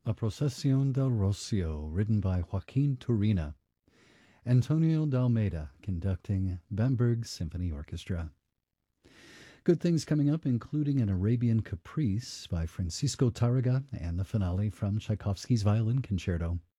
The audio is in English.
A Procesión del Rocio, written by Joaquin Turina. Antonio Dalmeida conducting Bamberg Symphony Orchestra. Good things coming up, including an Arabian Caprice by Francisco Tarraga and the finale from Tchaikovsky's Violin Concerto.